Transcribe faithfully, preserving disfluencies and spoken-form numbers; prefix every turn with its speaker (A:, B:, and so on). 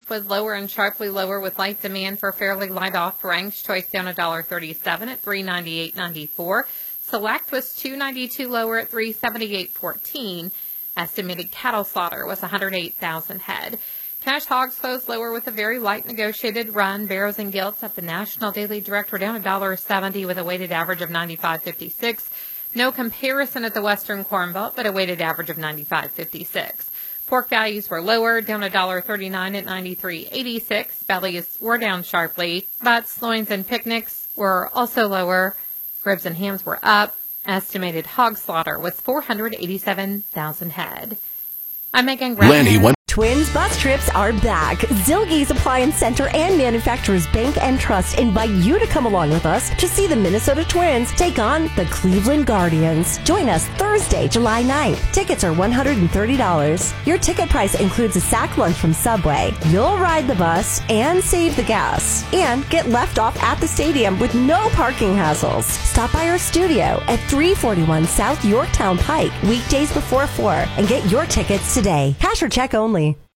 A: was lower and sharply lower with light demand for fairly light off. Frank's Choice down one dollar thirty-seven at three ninety-eight ninety-four. Select was two ninety-two lower at three seventy-eight fourteen. Estimated cattle slaughter was one hundred eight thousand head. Cash hogs closed lower with a very light negotiated run. Barrows and gilts at the National Daily Direct were down one dollar seventy with a weighted average of ninety-five fifty-six. No comparison at the Western Corn Belt, but a weighted average of ninety-five fifty-six. Pork values were lower, down one dollar thirty-nine at ninety-three eighty-six. Bellies were down sharply. Butts, loins, and picnics were also lower. Ribs and hams were up. Estimated hog slaughter was four hundred eighty-seven thousand head. I'm Megan Graham.
B: Twins bus trips are back. Zilgey's Appliance Center and Manufacturers Bank and Trust invite you to come along with us to see the Minnesota Twins take on the Cleveland Guardians. Join us Thursday, July ninth. Tickets are one hundred thirty dollars. Your ticket price includes a sack lunch from Subway. You'll ride the bus and save the gas. And get left off at the stadium with no parking hassles. Stop by our studio at three forty-one South Yorktown Pike, weekdays before four, and get your tickets today. Cash or check only.